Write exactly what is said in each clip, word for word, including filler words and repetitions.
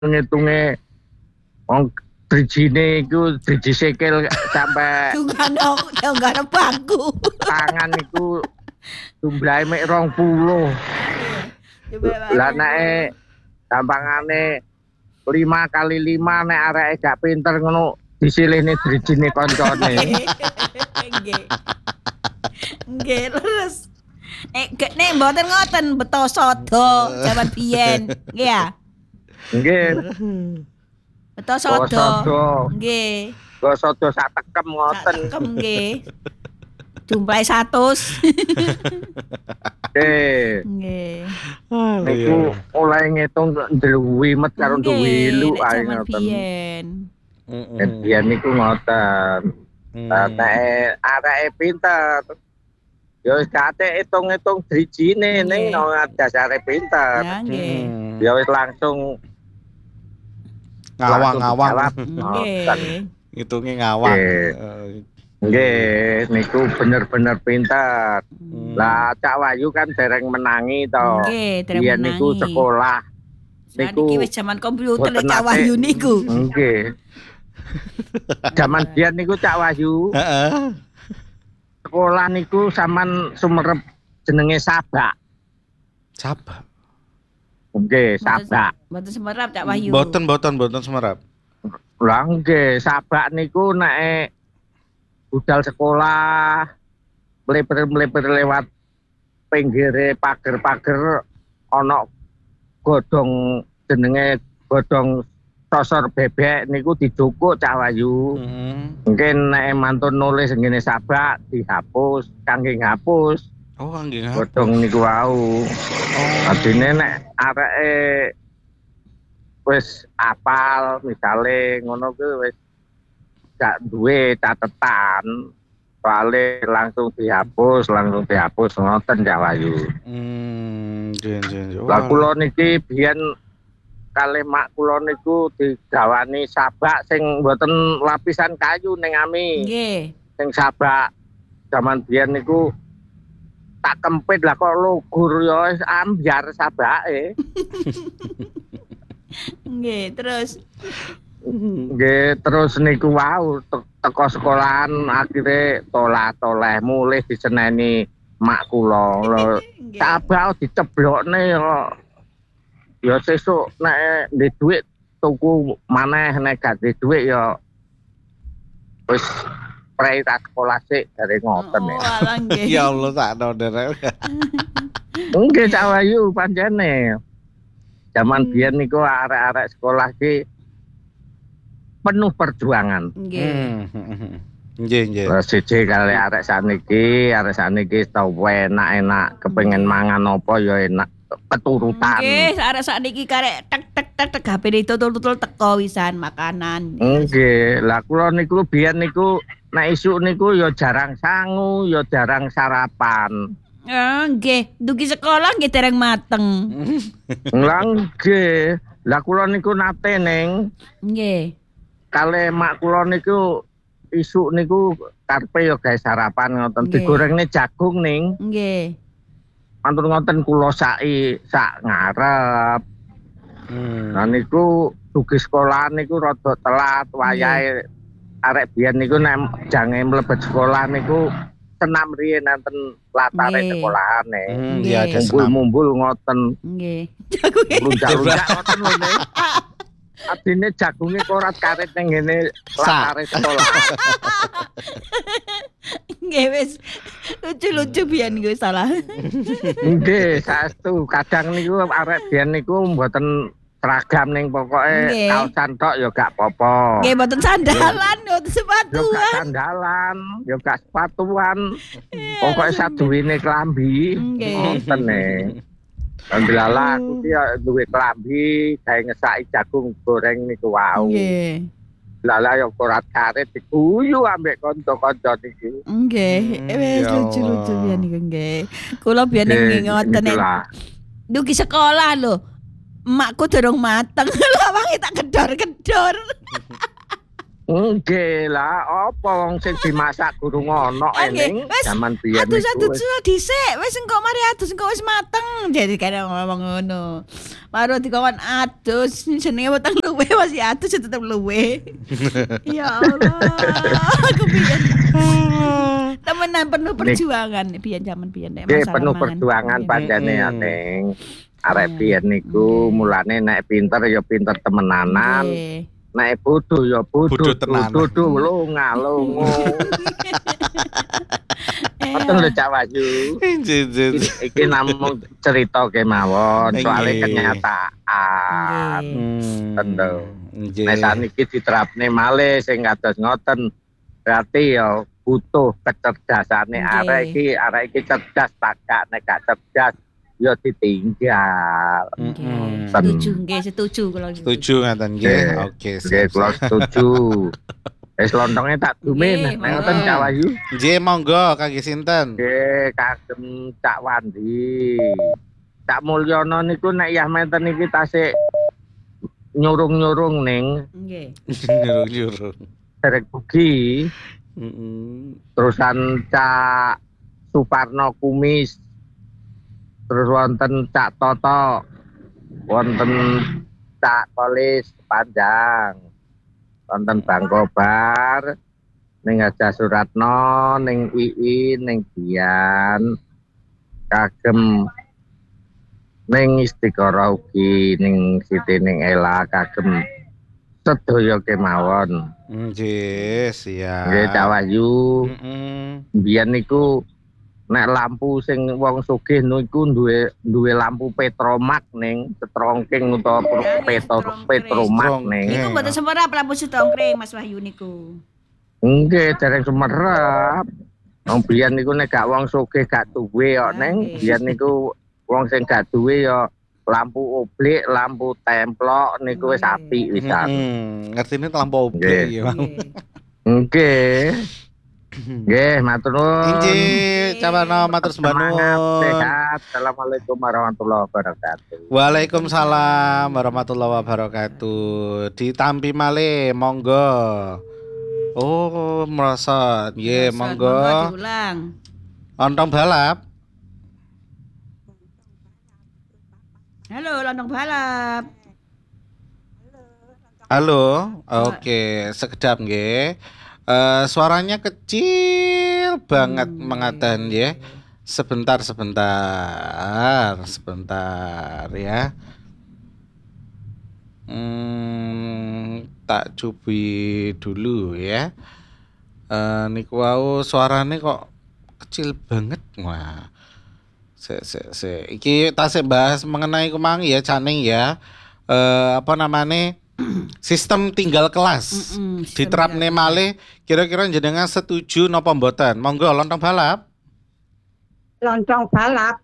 ngitunge wong drijine iku driji sikil sampai Tungano tunggano bangku. Tangan iku jumlahe mek rong puluh. Lah nek gampangane lima kali lima nek areke gak pinter ngono disilihne drijine koncone. Nggih. Nggih, terus eh nek mboten ngoten beto sodo jaman biyen. Nggih ya. Nggih. Beto sodo. Sodo. Nggih. Go sodo sak tekem ngoten. Tekem nggih. Jumlahe seratus. Nggih. Nggih. Niku oleh ngitung ndeluwi met karo ndeluwi lu ae ngoten. ngoten. Biyen. Heeh. Biyen niku ngoten. Lah nek areke pinter ya wis kate itung-itung drijine ning no dasare pinter. Ya nggih. Ya wis langsung ngawang-ngawang. Nggih. Ngitunge ngawang. Nggih, niku bener-bener pinter. Lah Cak Wahyu kan dereng menangi to. Nggih, dereng Biyen menangi. niku sekolah. Niku wis jaman komputer Cak Wahyu niku. Nggih. Jaman biyen niku Cak Wahyu. Heeh. Sekolah niku sampean sumerep jenenge Sabak. Sabak. Nggih, Sabak. Mboten semerap Cak Wahyu. Mboten, mboten, mboten semerap. Lah nggih, Sabak niku nek budal sekolah mleber-mleber lewat pinggire pager-pager ana godhong jenenge godhong tosor bebek niku didukuk Cak Wahyu. Heeh. Mungkin nek mantun nulis ngene Sabak dihapus, kangge ngapus. Oh, kangge ngapus. Godhong niku wau. Oh. Adine nek areke wis apal misale ngono kuwi wis gak duwe catetan, soalnya langsung dihapus, langsung dihapus ngoten Cak Wahyu. Hmm, jen jen. Lah kula niki biyen kalih mak kula niku digawani sabak sing mboten lapisan kayu ning ami. Nggih. Sing sabak zaman biyen niku tak kempit lah kok lugur ya wis ambyar sabake. Nggih, terus Nggih, terus niku wau te teko sekolahan akhire tolah-toleh mulih diseneni mak kula. Sabak diceblokne ya. Ya sesuk nek ndek dhuwit tuku maneh nek gak ndek dhuwit ya wis prei tak sekolah sik dari ngoten ya. Oh, alah nggih. Ya Allah sakno derek. Nggih Cak Wahyu pancene. Zaman biyen niku arek-arek sekolah ki penuh perjuangan. Nggih. Nggih, nggih. Terus siji kali arek saniki, arek saniki tau enak-enak, kepengin mangan apa ya enak, keturutan. Nggih, arek sakniki karek tek tek tek tek H P ditutul-tutul teko wisan makanan. Nggih, lah kula niku biyen niku nek isuk niku ya jarang sangu, ya jarang sarapan. Ah, nggih, dugi sekolah nggih dereng mateng. Lah nggih, lah kula niku nate ning Nggih. kale mak kula niku isuk niku karepe ya gawe sarapan ngoten, digorengne jagung ning. Nggih. Mantun ngoten kula saki sak ngarep. Hmm. Nah niku dugi sekolahan niku rada telat wayahe arek biyen niku nek jange mlebet sekolah niku senam riyen nanten latare sekolahane. Hmm, ya ada senam. Mumbul-mumbul ngoten. Nggih. Jagunge Lunjak-lunjak ngoten lho nek. Adine jagunge korat karet ning ngene latare sekolah. Nggih wis lucu-lucu biyen gue salah. Nggih, saestu kadang niku arek biyen niku mboten seragam ning pokoke kaosan tok ya gak apa-apa. Nggih mboten sandalan, mboten sepatuan. Ya gak sandalan, ya gak sepatuan. Pokoke saduwene klambi. Ngoten e. Alhamdulillah aku ki duwe klambi gawe ngesaki jagung goreng niku wau. Nggih. Lala yo korat karet diguyu ambek kanca-kanca niki. Nggih, wis lucu-lucu biyen niku nggih. Kula biyen ning ngoten nek dugi sekolah lho. Emakku durung mateng, lawange tak kedor-kedor. Nggih lah, apa wong sing dimasak gurung ono ning jaman biyen niku. Adus-adus niku. dhisik, wis engko mari adus engko wis mateng. Jadi kadang ngomong ngono. Baru dikon adus jenenge weteng luwe masih adus tetep luwe. Ya Allah, aku biyen. Temenan penuh perjuangan biyen jaman biyen nek Nggih, masalah penuh mangan. perjuangan panjane ya, Ning. Arek biyen niku mulane nek pinter ya pinter temenanan. Nggih. Nek bodho ya bodho, Bodho tenan. bodho lunga lungo. Ngoten lho Cak Wahyu. Nggih. Iki namung cerita kemawon, soalnya Nggih. kenyataan. Hmm. Tentu. Nggih. Nek saniki diterapne malih sing kados ngoten, berarti ya butuh kecerdasane Nggih. arek iki, arek iki cerdas tagak nek gak cerdas ya ditinggal. Mm-mm. Setuju, nggih, setuju kalau gitu. Setuju ngaten nggih. Nggih. Oke, Nggih, siap. kula setuju. Wis lontonge tak dumen, Nggih, nek ngoten monggo. Cak Wahyu. Nggih, monggo kangge sinten? Nggih, kagem Cak Wandi. Cak Mulyono niku nek yah menten iki tasik nyurung-nyurung ning Nggih. Nyurung-nyurung. derek ugi. Heeh. Terusan Cak Suparno Kumis. Terus wonten Cak Toto. Wonten Cak Kolis Panjang. Wonten Bang Kobar. Ning Aja Suratno, ning Ii, ning Dian. Kagem ning Istikara ugi, ning Siti ning Ela kagem sedaya kemawon. Nggih, siap. Nggih Cak Wahyu. Heeh. Biyen niku nek lampu sing wong sugih niku duwe duwe lampu Petromak ning Setrongking utawa Petro Petromak ning. Niku mboten semerap lampu setongkring Mas Wahyu niku. Nggih, dereng sumerep. Wong biyen niku nek gak wong sugih gak duwe kok ning, biyen niku wong sing gak duwe ya lampu oblik, lampu templok niku wis apik wisan. Hmm, ngertine lampu obek Nggih. ya. Nggih. Nggih. Nggih, matur nuwun. Inggih, Cawana matur sembah Semangat, nuwun. sehat. Assalamualaikum warahmatullahi wabarakatuh. Waalaikumsalam warahmatullahi wabarakatuh. Ditampi malih, monggo. Oh, merasa. Nggih, Merosot, monggo. diulang. Ontong balap. Halo, lontong balap. Halo. Oke, sekedap nggih. Eh, suaranya kecil banget Hmm. mengatakan ya. Sebentar, sebentar, sebentar ya. Hmm, tak cubi dulu ya. Eh, niku wau suarane kok kecil banget. Wah. Se se se. Iki tasik bahas mengenai kemangi ya, Caning ya. Eh, apa namanya? Sistem tinggal kelas. Mm-mm, sistem Diterapne tinggal malih kira-kira jenengan setuju napa mboten? Monggo lontong balap. Lontong balap.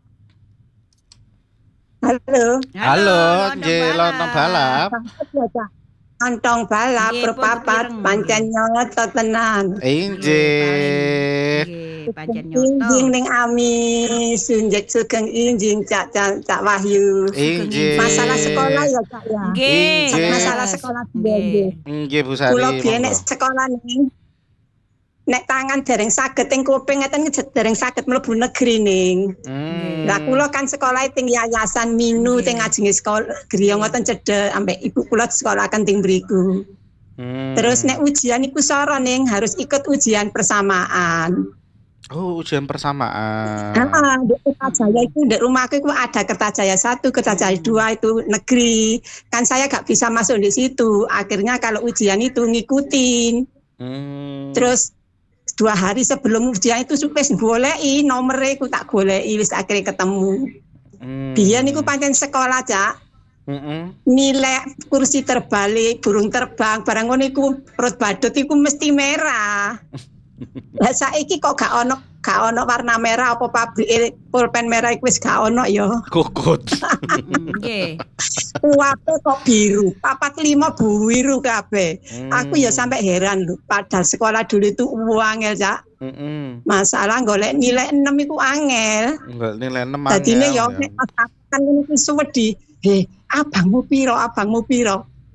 Halo. Halo, nggih lontong balap. Lontong balap Nggih, berpapat pun pancen nyoto tenan. Inggih. Nggih, pancen nyoto. Injing ning Ami sunjek sugeng injing Cak Cak Cak Wahyu. Inggih. Masalah sekolah ya Cak ya. Nggih. Inggih. Masalah sekolah nggih. Nggih Bu Sari. Kula biyen nek monggo. sekolah ning nek tangan dereng saged ing kuping ngeten dereng saged mlebu negeri ning. Hmm. Lah kula kan sekolah ting yayasan Minu Nggih. ting ngajenge sekolah griya ngoten cedhek ambek ibu kula sekolahaken ting mriku. Hmm. Terus nek ujian iku sora ning harus ikut ujian persamaan. Oh, ujian persamaan. Heeh, di Kertajaya itu di rumahku itu ada Kertajaya satu, Kertajaya dua itu negeri. Kan saya gak bisa masuk di situ. Akhirnya kalau ujian itu ngikutin. Hmm. Terus dua hari sebelum ujian itu wis goleki nomere ku tak goleki wis akhirnya ketemu. Hmm. Biyen niku pancen sekolah Cak. Heeh. Nilai kursi terbalik, burung terbang, barang ngono iku perut badut iku mesti merah. Lah saiki kok gak ono gak ono warna merah apa pabrik pulpen merah iku wis gak ono ya. Kukut. Mm, Nggih. Kuwape kok biru, papat lima biru kabeh. Hmm. Aku ya sampai heran lho, padahal sekolah dulu itu angel Cak. Heeh. Masalah golek nilai enam iku angel. Enggak nilai enam. Dadine angel, ya nek pas kan ngono iku suwedi. He, abangmu piro? Abangmu piro?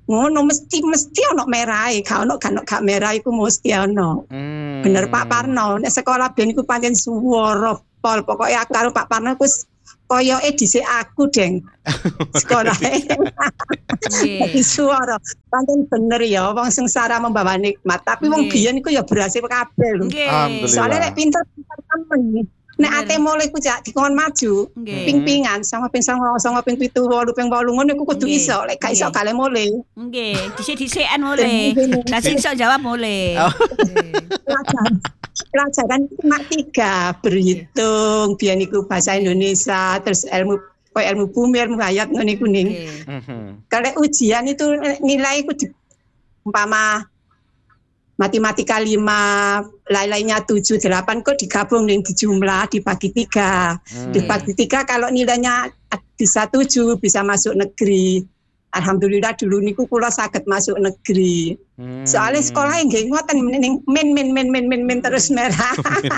ngono mesti mesti ono merahe, gak ono gak ono gak merah iku mesti ono. Hmm. Bener Pak Parno, nek sekolah ben iku pancen swara pol. Pokoke aku karo Pak Parno iku koyoke dhisik aku, Deng. Sekolahe. Nggih. Dadi swara. Pancen bener ya wong sengsara membawa nikmat, tapi wong Nggih. biyen iku ya berhasil kabeh lho. Nggih. Alhamdulillah. Soalnya nek pinter-pinter temen. Nek Bener. ate mulai ku jak dikon maju, Nggih. ping-pingan sama ping songo, songo ping pitu, wolu ping wolu ngono iku kudu Nggih. iso, lek gak iso Nggih. gale mulai. Nggih, dhisik-dhisikan mulai. Lah sing iso jawab mulai. Oh. Pelajaran pelajaran cuma tiga, berhitung, biyen iku bahasa Indonesia, terus ilmu koyo ilmu bumi, ilmu hayat ngono iku ning. Nggih. Mhm. Kalau ujian itu nilai iku di, umpama matematika lima, lain-lainnya tujuh, delapan kok digabung ning di jumlah dibagi tiga. Hmm. Dibagi tiga kalau nilainya bisa tujuh bisa masuk negeri. Alhamdulillah dulu niku kula saged masuk negeri. Hmm. Soalnya sekolah nggih ngoten men men men men men men men terus merah.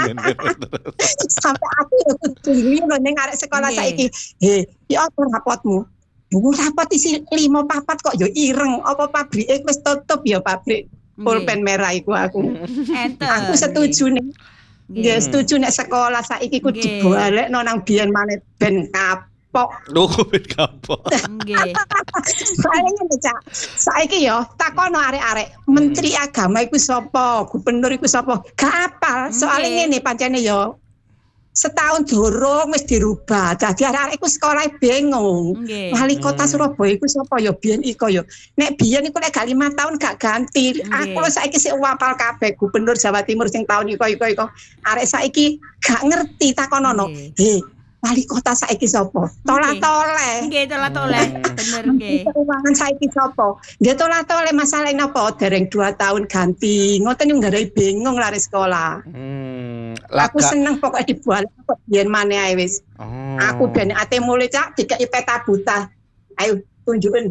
Sampai aku ya kudu lho ning arek sekolah Nggih. saiki. He, ya apa rapotmu? Bu rapot isi lima papat kok ya ireng. Apa pabrike wis tutup ya pabrik pulpen merah iku aku. Enten. Aku setuju nih. Ya Nggih. setuju nek sekolah saiki ku Nggih. dibalekno nang biyen maneh ben kapok. Duh, ben kapok. Nggih. Soalnya ngene Cak, saiki yo takono arek-arek, menteri agama iku sapa, gubernur iku sapa? Gak apal. Soalnya Nggih. ngene pancene yo setahun durung wis dirubah. Dadi arek-arek iku sekolah bingung. Nggih. Wali kota Hmm. Surabaya iku sapa ya biyen iko yo. Nek biyen iku nek gak lima tahun gak ganti. Nggih. Aku lho saiki sik apal kabeh gubernur Jawa Timur sing tahun iko iko iko. Arek saiki gak ngerti takonono. Nggih. He, wali kota saiki sapa? Tola-tole. Nggih, tolah-toleh. Bener nggih. Keuangan saiki sapa? Dia tola-tole masalah napa? Dereng dua tahun ganti. Ngoten yo nggarai bingung lari sekolah. Hmm. Aku Laga. seneng pokoknya dibalik kok biyen maneh ae wis. Oh. Aku ben ate mulai Cak dikeki peta buta. Ayo tunjukin.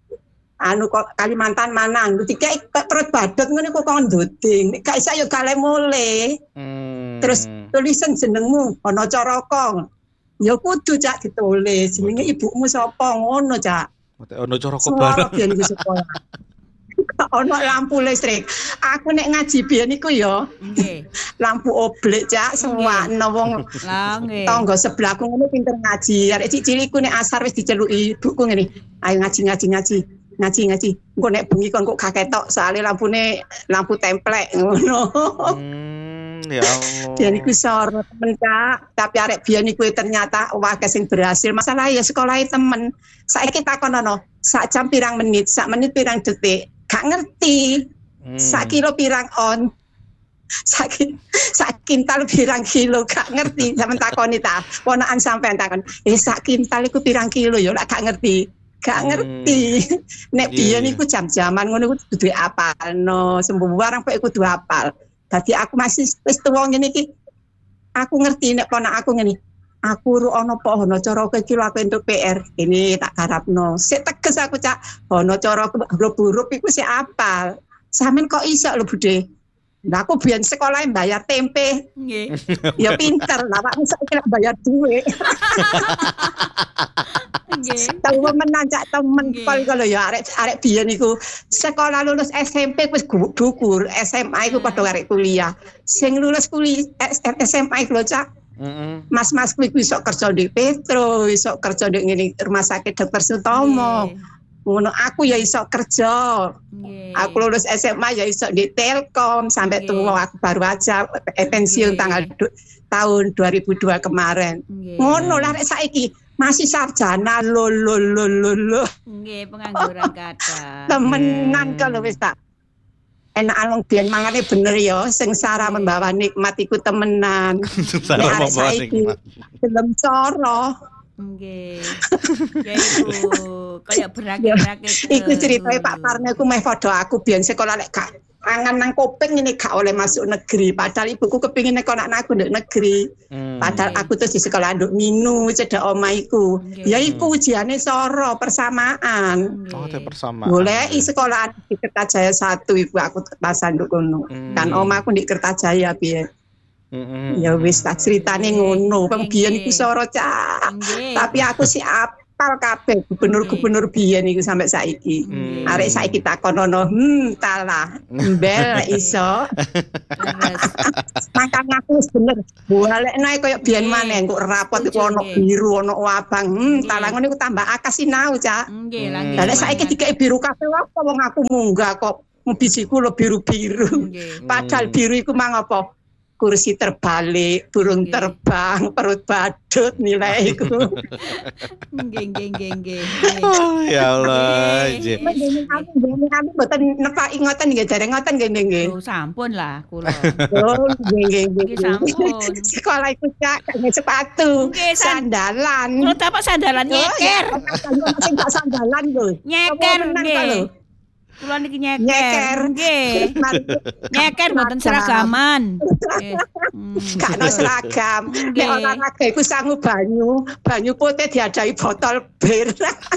Anu kok Kalimantan Manang, dikeki perut badut ngene kok kon ndoding. Gak iso yo gale mulai. Hmm. Terus tulisan jenengmu ana Coroko. Ya kudu Cak ditulis. Jenenge ibumu sapa ngono Cak. ono cara Suara kebarang. biyen iku sekolah. Ono lampu listrik. Aku nek ngaji biyen iku ya Nggih. lampu oblek Cak semua wong Lah nggih. tangga sebelahku ngono pinter ngaji. Arek cilik-cilikku nek asar wis diceluki ibuku ngene. Ayo ngaji ngaji ngaji. Ngaji ngaji. Engko nek bengi kon kok gak ketok soalé lampune lampu templek ngono. Hmm, ya Allah. Biyen iku sor temen Cak, tapi arek biyen iku ternyata wah sing berhasil. Masalah ya sekolahe temen. Saiki takonono, sak jam pirang menit, sak menit pirang detik. Gak ngerti. Hmm. Sak kilo pirang on. Sak, ki- sak kintal pirang kilo gak ngerti. Sampeyan takoni ta. Ponakan sampean takon, "Eh sak kintal iku pirang kilo ya gak ngerti." Gak Hmm. ngerti. Nek Iya, biyen iya. iku jam-jaman ngono iku kudu apalno, sembuh barang kok kudu apal. Dadi aku masih wis tuwa ngene iki. Aku ngerti nek ponak aku ngene. Aku ru ana apa ana cara iki lho aku entuk P R. Ini tak garapno. Sik teges aku Cak. Ana cara huruf-huruf iku sik apal. Sampeyan kok iso lho Bude. Lah aku biyen sekolah bayar tempe. Nggih. Ya pinter. Lah Pak saiki lak bayar duit. Nggih. Tahu menang Cak temen Nggih. pol kalau ya arek arek biyen iku sekolah lulus S M P wis gu- dukur, S M A iku padha arek kuliah. Sing lulus kuliah S M A iku lho Cak. Mm-mm. Mas-masku iku iso kerja di Petro, iso kerja di ngene rumah sakit Dokter Sutomo. Ngono aku ya iso kerja. Nggih. Aku lulus S M A ya iso di Telkom sampai Nggih. tua aku baru aja eh, pensiun Nggih. tanggal du- tahun dua ribu dua kemarin. Nggih. Ngono lah rek saiki masih sarjana lo lo lo lo lo. Nggih, pengangguran kathah. Temenan Hmm. kalau wis tak enak alung biyen mangane bener ya sengsara Nggih. membawa nikmat iku temenan. Salah Nek arek membawa saiki nikmat. gelem cara. Nggih. Ya iku kaya berakit-rakit. Iku ceritanya Pak Parno iku meh padha aku biyen sekolah lek gak angan nang kuping ini gak oleh masuk negeri. Padahal ibuku kepingin nek anakku nduk negeri. Hmm. Padahal Nggih. aku terus di sekolah nduk minu cedek omahku. Nggih. Ya iku ujiane soro persamaan. Oh, ada Nggih. persamaan. Goleki sekolah di Kertajaya satu ibu aku pas nduk kono. Hmm. Kan omahku di Kertajaya piye. Mm-mm. Ya wis tak ceritane ngono. Wong biyen iku soro Cak. Nggih. Tapi aku si apal apal kabeh gubernur-gubernur biyen iku sampe saiki. Hmm. Arek saiki takonono, hmm talah. Mbel iso. Makane aku wis bener. Balekno koyo biyen maneh kok rapot iku ono biru ono abang. Hmm talah ngono iku tambah akeh sinau, Cak. Nggih lah nggih. Lah nek saiki dikek biru kabeh apa wong aku munggah kok bijiku lo biru-biru. Nggih. Padahal biru iku mang apa? Kursi terbalik, burung Nggih. terbang, perut badut nilai iku. Nggih nggih nggih nggih. Oh, ya Allah. Nggih. Je. Dene kami dene kami mboten nepaki ngoten nggih, dereng ngoten nggih nggih. Oh, sampun lah kula. Oh, nggih nggih Nggih, sampun. Sekolah iku Cak gawe sepatu, Nggih, san- sandalan. Kula dapat sandalan nyeker. Sing gak sandalan lho. Nyeker Apa menang nggih. kok lho? Kula niki nyeker. Nyeker. Nggih. Nyeker mboten seragaman. Nggih. Hmm. Gak ono seragam. Nek Nggih. olahraga iku sangu banyu, banyu putih diadai botol bir.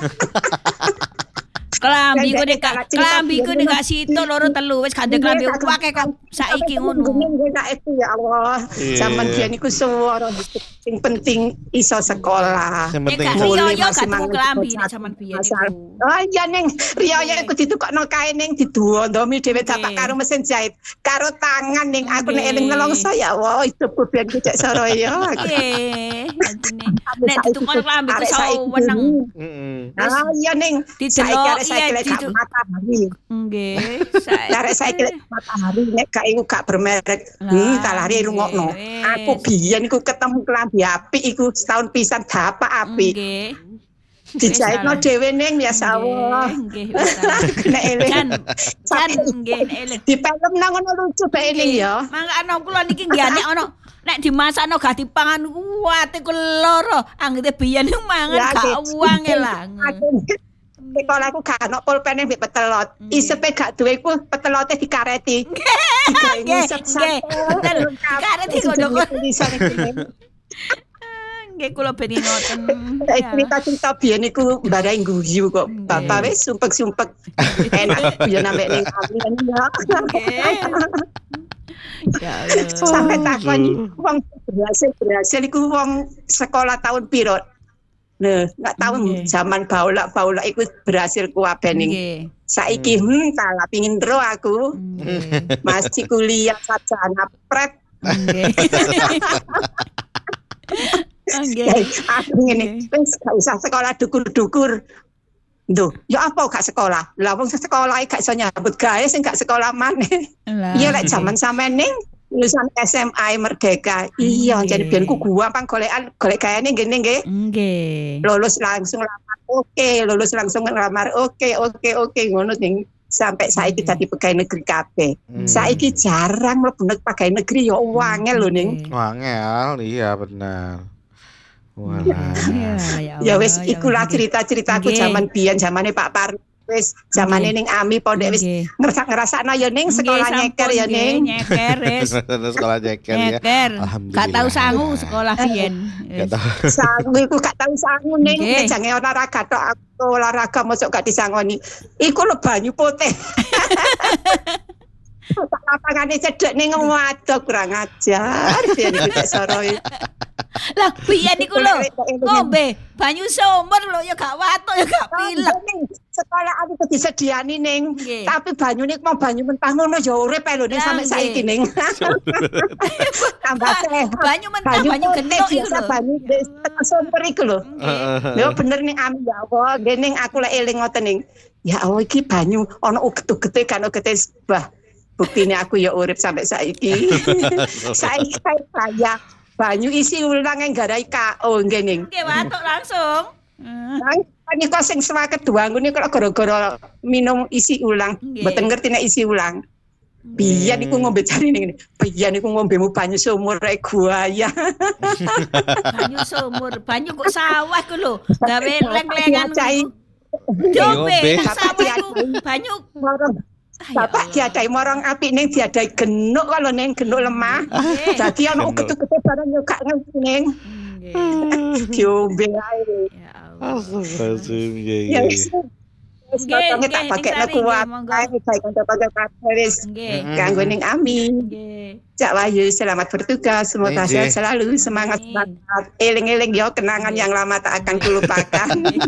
Kelambi ku nek Kalah cerita kelambi ku nek gak situ loro telu wis gandeng kelambi akeh kok saiki ngono. Itu ya Allah. Iya. Zaman biyen iku suwara sing penting iso sekolah. Yang Nek penting gak Mulai riyo yo masih gak tuku mangan kelambi bocah. nek jaman biyen Asal. iku. Oh iya neng riyo iku ditukokno kae ning diduwondomi dhewe dapat Nggih. karo mesin jahit. Karo tangan ning aku nek Nggih. eling nelongso ya Allah itu biyen ku cek Soroyo. Nggih. Jane nek ditukon kelambi ku saweneng. Mm-mm. Ah iya neng saiki Didelok arek saiki iya lek gak ditu- matahari. Nggih. Arek saiki lek matahari nek gak iku gak bermerek. Lah, Hmm talari rungokno. wis. Aku biyen iku ketemu kelambi apik iku setahun pisan dapat apik. Nggih. Dijahitno Wis, dhewe ning ya Allah. Nggih, wis. Nek eling. Jan, jan nggih eling. Di film nang ngono lucu bae ning ya. Mangga ana kula niki nggih nek ana nek dimasakno gak dipangan kuwate ku loro. Anggete biyen iku mangan Ya, gak nggih. uange lah. Sekolah aku gak ono pulpen mbek petelot. Nggih. Isepe gak duwe ku petelote dikareti. Digawe Nggih, ngisep nggih. Betul. Dikareti kodok-kodok. tulisan iki. Nggih kula ben ngoten. Saya cerita-cerita biyen iku mbarahi guyu kok. Nggih. Bapak wis sumpek-sumpek. Enak biyen ambek ning kami ya. Ya Allah. Sampai takon wong berhasil berhasil iku wong sekolah tahun piro? Nah, nggak tahu Nggih. zaman baulak-baulak iku berhasil kuwabe ning. Nggih. Saiki hmm salah pingin ro aku. Nggih. Masih kuliah sarjana pret. Nggih. Nggih. Aku ngene, wis gak usah sekolah dukur-dukur. Duh, ya apa gak sekolah? Lah wong sekolah gak iso nyambut gawe sing gak sekolah maneh. Lah, Iya lek nggih. jaman sampean ning lulusan S M A Merdeka. Iya, Nggih. jadi biyen ku gampang golekan golek gaweane ngene nggih. Nggih. Lulus langsung lamar. Oke, lulus langsung lamar. Oke, oke, oke ngono ning sampai saiki Nggih. dadi pegawai negeri kabeh. Hmm. Saiki jarang mlebu nek pegawai negeri ya wangel lho ning. Nggih. Wangel, iya benar. Walah. Ya, ya Ya Allah, wis ya ikulah Allah. cerita-ceritaku Nggih. zaman biyen, zamane Pak Par. Wis zamane Nggih. ning Ami pondok wis Nggih. ngerasa-ngerasakno ya ning sekolah Nggih, nyeker sampun, ya nggih, ning. nyeker wis. Sekolah nyeker ya. Nyeker. Alhamdulillah. Gak tahu sangu sekolah biyen. Gak tahu. Sangu iku gak tau sangu ning Nggih. nek jange olahraga tok aku olahraga mosok gak disangoni. Iku lho banyu putih. Tak lapangane cedhek ning wadok kurang ajar biyen iku cek Soroy. Lah biyen iku lho ngombe banyu sumur lho ya gak watuk ya gak pilek. Ning sekolah aku tuh disediani ning Nggih. tapi banyu ning mau banyu mentah ngono ya urip ae lho ning Lah, sampe nggih. saiki ning. Tambah sehat. Banyu mentah, Banyu banyu putih gendok iku biasa lho. banyu di- tengah sumber iku lho. Nggih. Lho bener ning Ami ya Allah, nggih ning aku lek eling ngoten ning. Ya Allah iki banyu ana uget-ugete kan ugete bah. Buktine aku ya urip sampai saiki. Saiki saya banyu isi ulang yang garai K O nggih ning. Nggih watuk langsung. Hmm. Nang niku sing sewa kedua ngene kok gara-gara minum isi ulang. Nggih. Mboten ngerti nek isi ulang. Biyen iku ngombe jari ning ngene. Biyen iku ngombemu banyu sumur rek buaya. Banyu sumur, banyu kok sawah iku lho. Gawe leng-lengan. Diacai. Jombe, Diombe. sawah iku banyu. Marang Ah, ya Bapak Allah. diadai morong apik ning diadai genuk kalau ning genuk lemah. Nggih. Dadi ana Genuk. uget-uget barang yo gak ngerti ning Nggih. diombe ae. Ya Allah. Astagfirullahaladzim, iya, Ya iya. wis. Wis Nggih, potonge nggih, tak ning bagekno sari, kuat. nggih, monggo. Ae bae kanca-kanca kabeh wis Nggih. Mm-mm. kanggo ning Ami. Nggih. Cak Wahyu selamat bertugas, semoga Nggih. sehat selalu, semangat Amin. semangat. Eling-eling yo kenangan Nggih. yang lama tak akan kulupakan.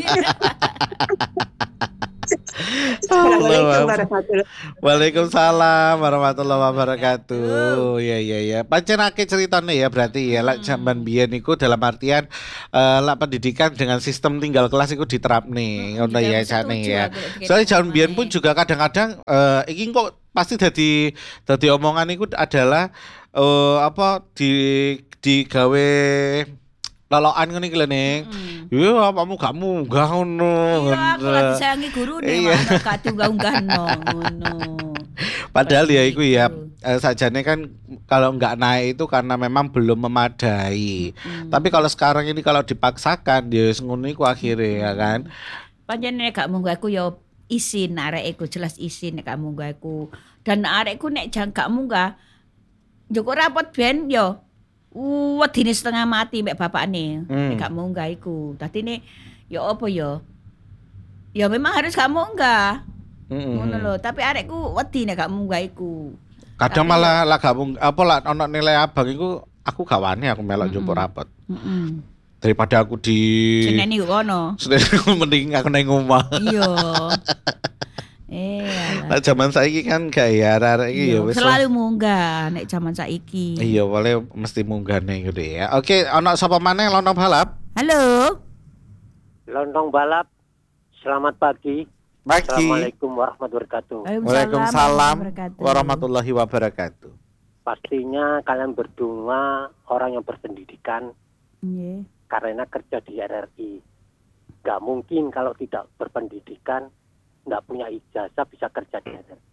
Allah, Assalamualaikum Mam. warahmatullahi Waalaikumsalam warahmatullahi wabarakatuh. Iya iya iya. Pancen akeh ceritane ya berarti ya lek jaman biyen iku dalam artian eh lek pendidikan dengan sistem tinggal kelas iku diterapne ngono ya jane ya. Soalnya jaman biyen pun juga kadang-kadang eh iki kok pasti dadi dadi omongan iku adalah eh apa di digawe lolokan ngene iki lho Ning. Yo apamu gak munggah ngono. Iya, aku lagi disayangi gurune Iya. malah gak diunggah-unggahno ngono. Padahal ya itu ya Gitu. eh, sajane kan kalau nggak naik itu karena memang belum memadai. Hmm. Tapi kalau sekarang ini kalau dipaksakan ya wis ngono iku akhirnya ya kan. Pancen nek gak munggah aku ya isin arek iku jelas isin nek gak munggah aku. Dan arekku nek jang gak munggah njoko rapot ben yo wedine setengah mati mbek bapakne Hmm. nek gak munggah iku. Dadine ya apa ya? Ya memang harus gak munggah. Mm-mm. Ngono lho, tapi arekku wedi nek gak munggah iku. Kadang Tapi malah lah gak mung- apa lah ono nilai abang iku aku gak wani aku melok njupuk rapot. Heeh. Daripada aku di Seneni kok kono. Senin mending aku nang omah. Iya. Eh, alah. Lah zaman saiki kan gak ya arek iki ya Iya, wis selalu munggah nek zaman saiki. iya boleh mesti munggane gitu ya. Oke, ono sapa maneh lontong balap? Halo. Lontong balap, selamat pagi. Pagi. Assalamualaikum warahmatullahi wabarakatuh. Waalaikumsalam wabarakatuh. warahmatullahi wabarakatuh. Pastinya kalian berdua orang yang berpendidikan Nggih. karena kerja di R R I. Gak mungkin kalau tidak berpendidikan, nggak punya ijazah bisa kerja di R R I.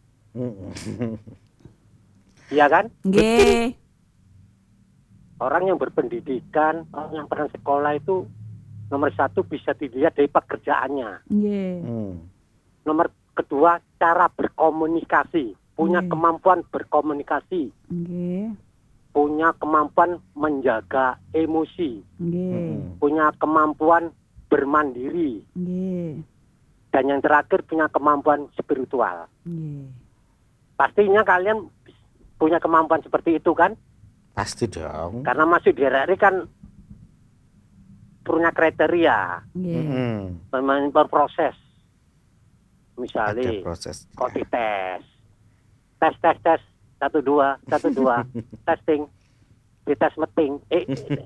Iya kan? Nggih. Orang yang berpendidikan, orang yang pernah sekolah itu nomor satu bisa dilihat dari pekerjaannya. Nggih. Hmm. Nomor kedua, cara berkomunikasi. Punya Hmm. kemampuan berkomunikasi. Nggih. Punya kemampuan menjaga emosi. Nggih. Punya kemampuan bermandiri. Nggih. Dan yang terakhir punya kemampuan spiritual. Nggih. Pastinya kalian punya kemampuan seperti itu kan? Pasti dong. Karena masuk di R R I kan punya kriteria. Nggih. Hmm. Memang berproses. Ada Misalnya, proses. kok dites. Tes, tes, tes. Satu, dua, satu, dua. Testing. Dites meting. Eh.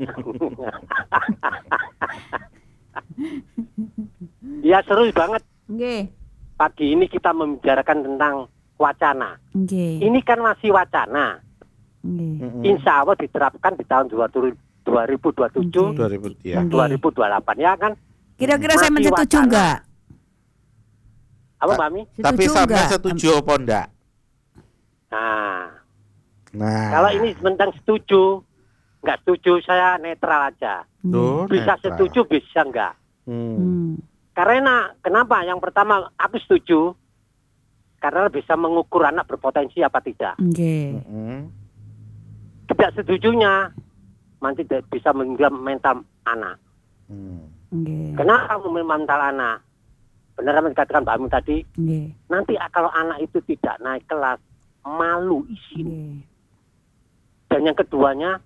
Ya seru banget. Nggih. Pagi ini kita membicarakan tentang wacana. Nggih. Ini kan masih wacana. Nggih. Hmm. Insya Allah diterapkan di tahun dua ribu dua puluh tujuh, Oke. dua ribu ya. Nggih. dua ribu dua puluh delapan ya kan? Kira-kira saya Masih setuju wacana. enggak? Apa Mbak Mi? Tapi Setuju sampai enggak? setuju apa enggak? Nah, Nah. kalau ini tentang setuju, nggak setuju saya netral aja. Tuh, Bisa netral. setuju, bisa enggak. Hmm. Hmm. Karena kenapa? Yang pertama aku setuju karena bisa mengukur anak berpotensi apa tidak. Nggih. Hmm. Tidak setujunya nanti tidak bisa menggam mental anak. Hmm. Nggih. Kenapa mental anak? Benar apa yang dikatakan Mbak Amin tadi? Nggih. Nanti kalau anak itu tidak naik kelas, malu izin. Nggih. Dan yang keduanya,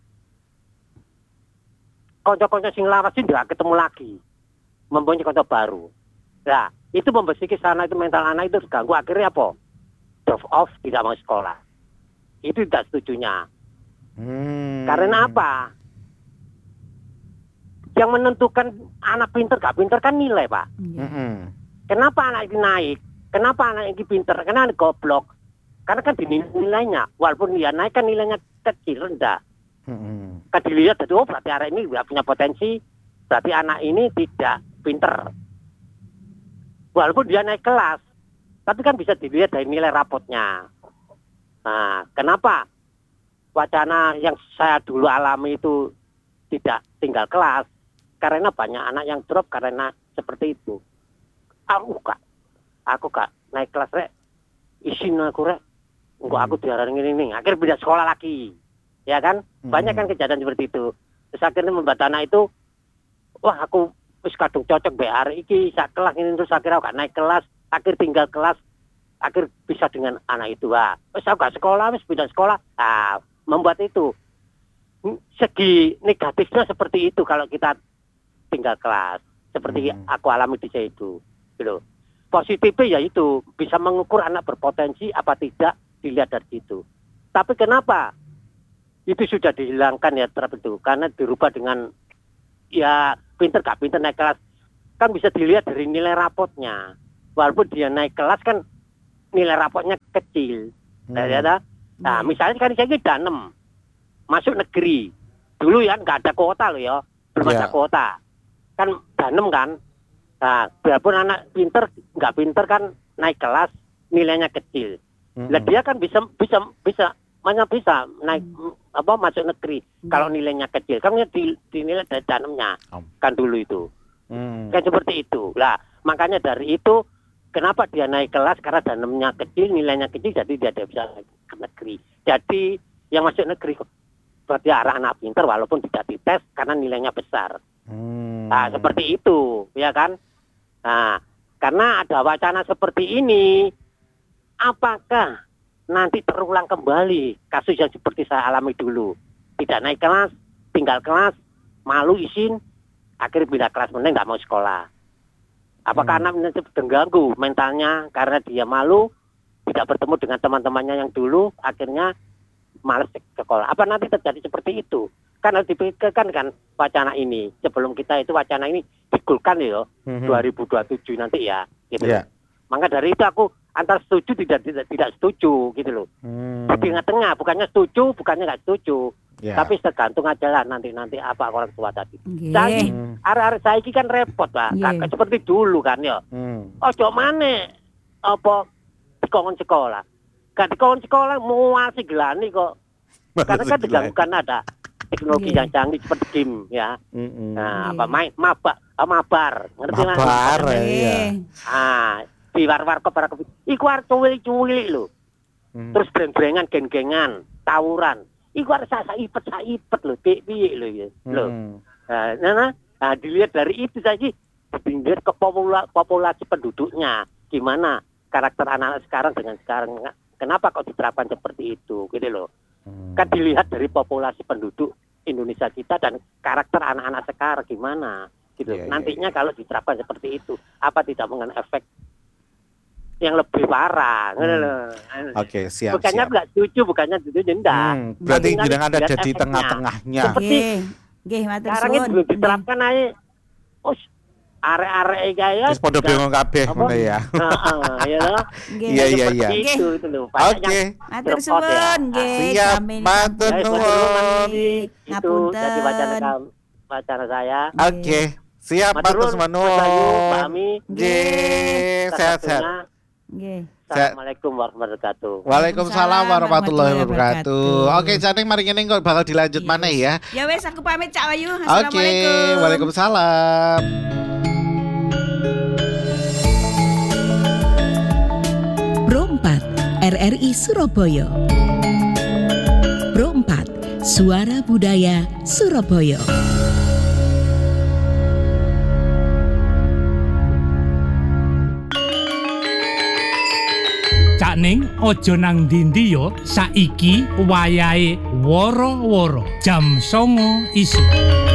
konco-konco sing lawas sih nggak ketemu lagi, mempunyai konco baru. Nah, itu membersihkan sana itu mental anak itu terganggu. Akhirnya apa? Drop off, tidak mau sekolah. Itu tidak setujunya. Hmm. Karena apa? Yang menentukan anak pinter gak pinter kan nilai, Pak. Nggih. Hmm. Kenapa anak ini naik? Kenapa anak ini pinter? Karena anak goblok. Karena kan dinilai nilainya. Walaupun dia naik kan nilainya kecil, rendah. Hmm. Kan dilihat, oh berarti anak ini tidak punya potensi. Berarti anak ini tidak pinter. Walaupun dia naik kelas. Tapi kan bisa dilihat dari nilai rapotnya. Nah, kenapa wacana yang saya dulu alami itu tidak tinggal kelas? Karena banyak anak yang drop karena seperti itu. Aku kak, aku kak naik kelas rek, isin aku rek, enggak aku diarahin ini nih, akhirnya pindah sekolah lagi, ya kan? Banyak kan kejadian seperti itu. Terus akhirnya membuat anak itu, wah aku wis kadung cocok B R iki sak kelas ini terus akhirnya aku gak naik kelas, akhir tinggal kelas, akhir bisa dengan anak itu. Wah, wis aku gak sekolah, wis pindah sekolah. Ah, membuat itu segi negatifnya seperti itu kalau kita tinggal kelas. Seperti Hmm. aku alami di situ. Gitu. Positifnya ya itu bisa mengukur anak berpotensi apa tidak dilihat dari situ. Tapi kenapa itu sudah dihilangkan ya terhadap itu? Karena dirubah dengan ya pinter gak pinter naik kelas kan bisa dilihat dari nilai rapotnya. Walaupun dia naik kelas kan nilai rapotnya kecil. Hmm. Ya, ya, nah misalnya kan saya udah enam masuk negeri dulu ya nggak ada kuota loh ya, belum Ya. ada kuota kan danem kan. Nah, biarpun anak pinter, nggak pinter kan naik kelas nilainya kecil. Mm-mm. Lah dia kan bisa bisa bisa mana bisa naik apa masuk negeri kalau nilainya kecil. Kan di, dinilai dari danemnya Om. kan dulu itu. Hmm. Kan seperti itu. Lah, makanya dari itu kenapa dia naik kelas karena danemnya kecil, nilainya kecil jadi dia tidak bisa naik ke negeri. Jadi yang masuk negeri berarti arah anak pinter walaupun tidak dites karena nilainya besar. Hmm. Nah, seperti itu, ya kan? Nah, karena ada wacana seperti ini, apakah nanti terulang kembali kasus yang seperti saya alami dulu? Tidak naik kelas, tinggal kelas, malu izin, akhirnya pindah kelas meneng nggak mau sekolah. Apakah Hmm. anak nanti terganggu mentalnya karena dia malu, tidak bertemu dengan teman-temannya yang dulu, akhirnya malas sekolah. Apa nanti terjadi seperti itu? Kan harus dipikirkan kan wacana ini. Sebelum kita itu wacana ini digulkan ya Mhm. dua ribu dua puluh tujuh nanti ya gitu. Iya. Maka dari itu aku antara setuju tidak tidak, tidak setuju gitu loh. Hmm. Di tengah-tengah bukannya setuju, bukannya nggak setuju. Ya. Tapi tergantung aja lah nanti-nanti apa orang tua tadi. Nggih. Saiki Hmm. arek-arek saiki kan repot, Pak. Iya. Kakak seperti dulu kan ya. Hmm. Ojo maneh apa dikongkon sekolah. Gak dikongkon sekolah mual sih gelani kok. Karena kan diganggukan ada teknologi Iya. yang canggih seperti game ya. Mm-mm. Nah, Iya. apa main mabar, ah, mabar, ngerti Mas? Mabar, ya, iya. Nggih. Ah, di war-war kok para kopi. Iku arep cuwili-cuwili lho. Hmm. Terus breng-brengan, geng-gengan, tawuran. Iku arep saipet-saipet lho, piye lho ya. Lho. Hmm. Nah, nah, nah, nah, dilihat dari itu saja dilihat ke popula- populasi penduduknya. Gimana karakter anak-anak sekarang dengan sekarang. Kenapa kok diterapkan seperti itu gitu loh. Hmm. Kan dilihat dari populasi penduduk Indonesia kita dan karakter anak-anak sekarang gimana gitu. Iya, iya, Nantinya kalau diterapkan seperti itu, apa tidak mengenai efek yang lebih parah? Hmm. Ngono lho. Oke, siap, Bukannya siap. nggak setuju, bukannya setuju, enggak. Hmm, berarti Tapi jenengan ada lihat di efeknya. tengah-tengahnya. Seperti Nggih. Nggih, matur sekarang ini suwun. belum diterapkan aja. Oh, arek-arek kaya. Wis padha bingung kabeh Apa? ngono ya. Heeh, ya loh. Nggih. Iya, iya, iya. Seperti itu itu loh. Banyak Oke. yang Matur repot ya. suwun, nggih. Siap, Kami matur Ya, nuwun. nuwun. Itu Ngapunten. jadi wacana kam- wacana saya. Oke, siap Matur matur nuwun, Mas Ayu, Mbak nuwun. Ami. Nggih, Salah sehat-sehat. satunya, Nggih. Assalamualaikum warahmatullahi wabarakatuh. Waalaikumsalam warahmatullahi wabarakatuh. Oke, jadi mari ngene kok bakal dilanjut Iya, maneh ya. Ya wes aku pamit Cak Wayu. Oke, Assalamualaikum. Waalaikumsalam. Pro empat R R I Surabaya. Pro empat Suara Budaya Surabaya. Cak Ning ojo nang ndi-ndi yo, saiki wayahe woro-woro jam songo isuk.